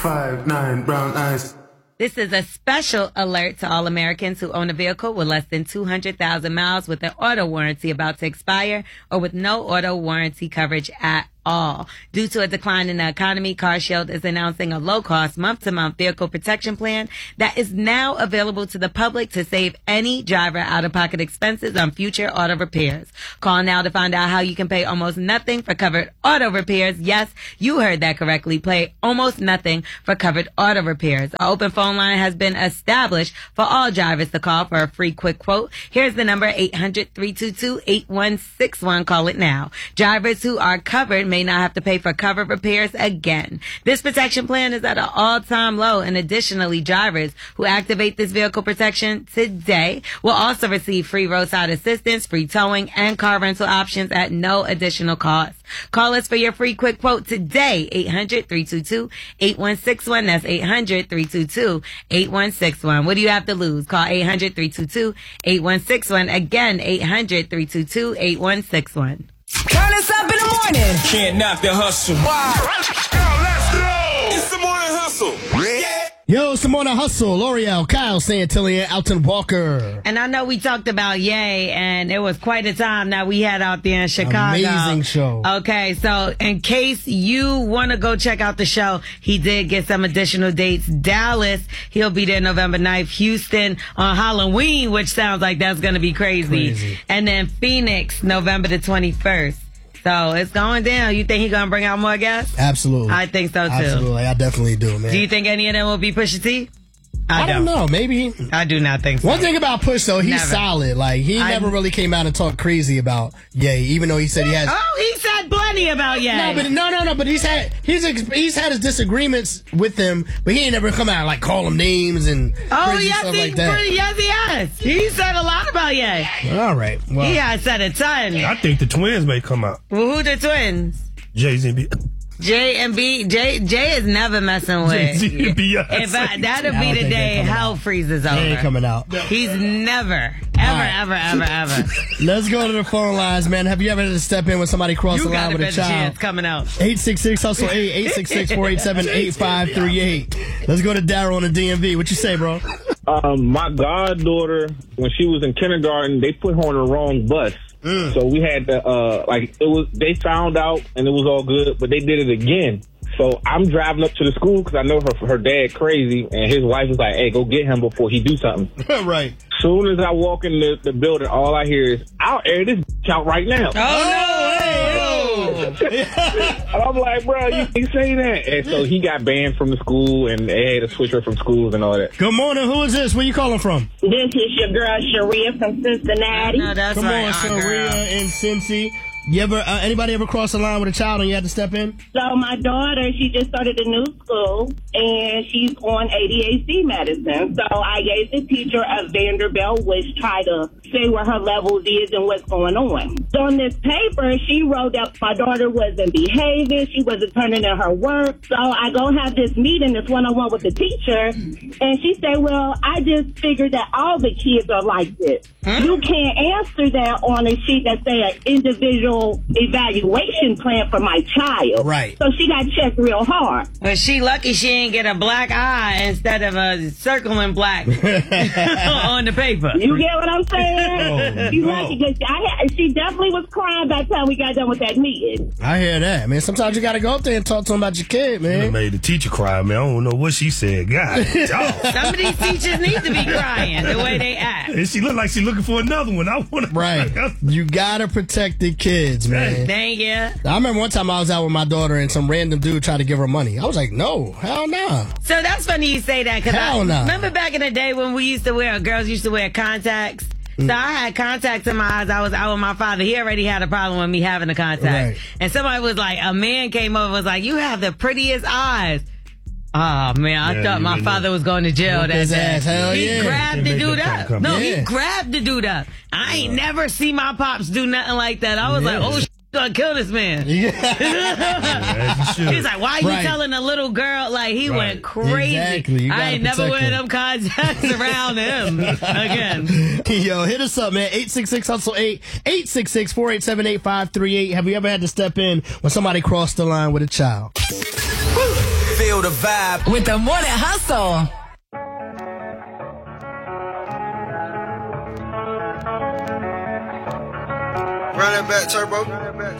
5'9", brown eyes. This is a special alert to all Americans who own a vehicle with less than 200,000 miles with an auto warranty about to expire or with no auto warranty coverage at all. Due to a decline in the economy, CarShield is announcing a low-cost month-to-month vehicle protection plan that is now available to the public to save any driver out-of-pocket expenses on future auto repairs. Call now to find out how you can pay almost nothing for covered auto repairs. Yes, you heard that correctly. Pay almost nothing for covered auto repairs. Our open phone line has been established for all drivers to call for a free quick quote. Here's the number, 800-322-8161. Call it now. Drivers who are covered may not have to pay for covered repairs again. This protection plan is at an all-time low, and additionally, drivers who activate this vehicle protection today will also receive free roadside assistance, free towing, and car rental options at no additional cost. Call us for your free quick quote today, 800-322-8161. That's 800-322-8161. What do you have to lose? Call 800-322-8161. Again, 800-322-8161. Turn us up in the morning. Can't knock the hustle. Wow. Let's go. It's the morning hustle. Yeah. Yo, it's the morning hustle. L'Oreal, Kyle, Santillian, Alton Walker. And I know we talked about Ye, and it was quite a time that we had out there in Chicago. Amazing show. Okay, so in case you want to go check out the show, he did get some additional dates. Dallas, he'll be there November 9th. Houston on Halloween, which sounds like that's going to be crazy. And then Phoenix, November the 21st. So it's going down. You think he's going to bring out more guests? Absolutely. I think so, too. Absolutely. I definitely do, man. Do you think any of them will be Pusha T? I don't know. Maybe. I do not think so. One thing about Push, though, he's Never. solid. Like, he never really came out and talked crazy about Ye, even though he said he has. Oh, he said plenty about Ye. No, but he's had his disagreements with them, but he ain't never come out and like call them names and crazy stuff like that. Yes, he has. He said a lot about Ye. All right. Well, He has said a ton. I think the twins may come out. Well, who the twins? Jay-Z and B. J and B. Jay is never messing with. Jay-Z and That'll Beyonce. be the day hell freezes over. He ain't coming out. He's never, ever. Let's go to the phone lines, man. Have you ever had to step in when somebody crossed the line with a child? Chance coming out. 866-HUSTLE-8, 866-487-8538. Let's go to Daryl on the DMV. What you say, bro? My goddaughter, when she was in kindergarten, they put her on the wrong bus. So we had to, they found out and it was all good, but they did it again. So I'm driving up to the school because I know her dad crazy, and his wife was like, hey, go get him before he do something. Right. Soon as I walk in the building, all I hear is, I'll air this out right now. And I'm like, bro, you can say that. And so he got banned from the school, and they had to switch her from schools and all that. Good morning. Who is this? Where you calling from? This is your girl, Sharia from Cincinnati. No, that's Come right, on, Sharia girl. in Cincy. You ever anybody ever cross the line with a child and you had to step in? So my daughter, she just started a new school, and she's on ADHD medicine. So I gave the teacher a Vanderbilt, which try to say where her levels is and what's going on. So on this paper, she wrote that my daughter wasn't behaving, she wasn't turning in her work. So I go have this meeting, this one-on-one with the teacher, and she said, well, I just figured that all the kids are like this. You can't answer that on a sheet that say an individual evaluation plan for my child. Right. So she got checked real hard. Well, she lucky she ain't get a black eye instead of a circling black on the paper. You get what I'm saying? She's no. lucky because she definitely was crying by the time we got done with that meeting. I hear that, man. Sometimes you got to go up there and talk to them about your kid, You man. made the teacher cry, man. I don't know what she said. God, dog. Some of these teachers need to be crying the way they act. And she looked like she looking for another one. I want to. Right. You got to protect the kids, man. Thank you. I remember one time I was out with my daughter and some random dude tried to give her money. I was like, no, hell no. So that's funny you say that, because Hell no. remember back in the day when girls used to wear contacts? So I had contacts in my eyes. I was out with my father. He already had a problem with me having a contact. Right. And somebody was like, a man came over and was like, you have the prettiest eyes. Oh, man, I thought my father was going to jail Whoop that his day. ass, hell He yeah. grabbed the They dude make that up. come. No, Yeah. he grabbed the dude up. I ain't never see my pops do nothing like that. I was like, oh, gonna kill this man. As you should. He's like, why are you Right. telling a little girl? Like, he Right. went crazy. Exactly. You I gotta ain't never protect wear him. them contacts around him again. Yo, hit us up, man. 866-HUSTLE-8, 866-487-8538. Have you ever had to step in when somebody crossed the line with a child? Feel the vibe with the Morning Hustle. Run that back, Turbo.